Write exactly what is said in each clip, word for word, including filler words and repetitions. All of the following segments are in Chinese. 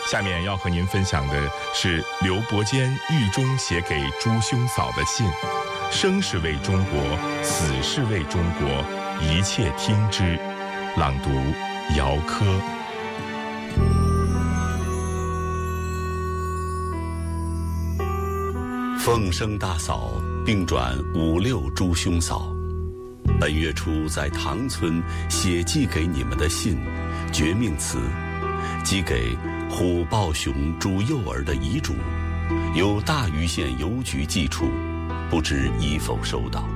下面要和您分享的是刘伯坚狱中写给朱兄嫂的信：生是为中国，死是为中国，一切听之。朗读姚科。 凤生大嫂并转五六朱兄嫂，本月初在唐村写寄给你们的信，绝命词，寄给虎豹熊朱幼儿的遗嘱，由大余县邮局寄出，不知已否收到。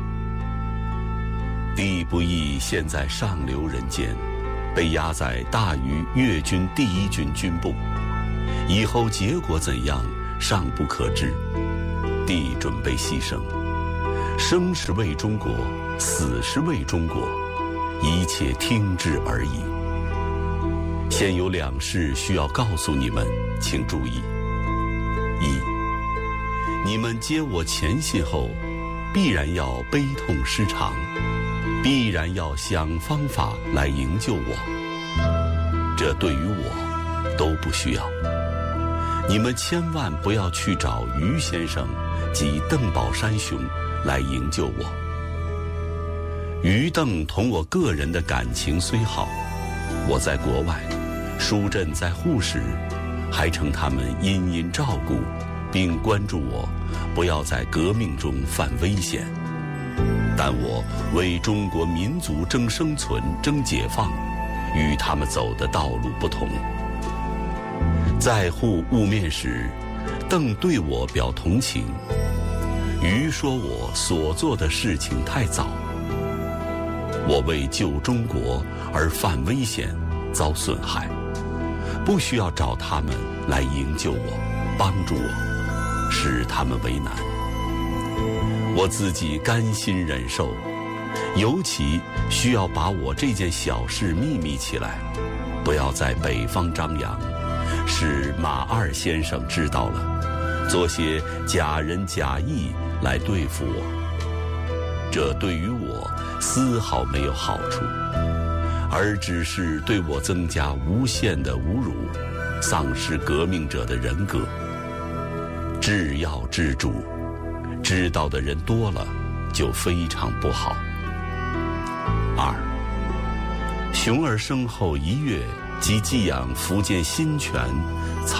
弟不义现在上流人间，被押在大余粤军第一军军部，以后结果怎样尚不可知。弟准备牺牲，生是为中国，死是为中国，一切听之而已。现有两事需要告诉你们，请注意：一，你们接我前信后，必然要悲痛失常，必然要想方法来营救我，这对于我都不需要。你们千万不要去找于先生及邓宝山兄来营救我。于邓同我个人的感情虽好，我在国外，舒振在沪时，还称他们殷殷照顾，并关注我，不要在革命中犯危险。但我为中国民族争生存、争解放，与他们走的道路不同。在沪晤面时，邓对我表同情，于说我所做的事情太早，我为救中国而犯危险，遭损害，不需要找他们来营救我，帮助我，使他们为难。我自己甘心忍受，尤其需要把我这件小事秘密起来，不要在北方张扬，使马二先生知道了，做些假仁假义来对付我，这对于我丝毫没有好处，而只是对我增加无限的侮辱，丧失革命者的人格。治要治主，知道的人多了，就非常不好。二，熊儿生后一月即寄养福建新泉